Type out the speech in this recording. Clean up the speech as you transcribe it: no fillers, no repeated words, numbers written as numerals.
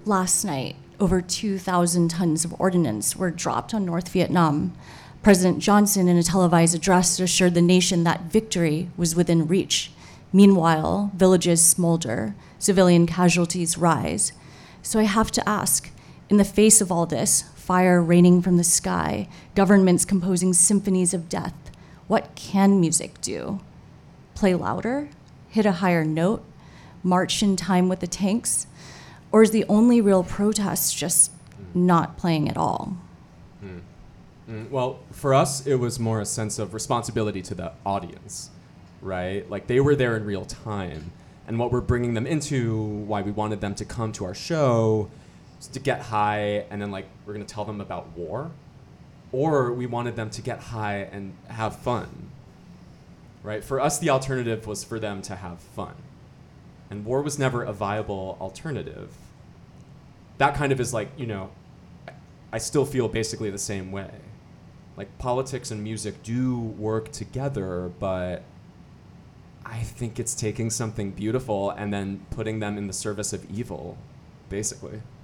Last night, over 2,000 tons of ordnance were dropped on North Vietnam. President Johnson, in a televised address, assured the nation that victory was within reach. Meanwhile, villages smolder, civilian casualties rise. So I have to ask, in the face of all this, fire raining from the sky, governments composing symphonies of death, what can music do? Play louder? Hit a higher note? March in time with the tanks? Or is the only real protest just not playing at all? Well, for us, it was more a sense of responsibility to the audience, right? Like, they were there in real time. And what we're bringing them into, why we wanted them to come to our show, is to get high, and then, like, we're going to tell them about war. Or we wanted them to get high and have fun, right? For us, the alternative was for them to have fun. And war was never a viable alternative. That kind of is like, I still feel basically the same way. Like, politics and music do work together, but I think it's taking something beautiful and then putting them in the service of evil, basically.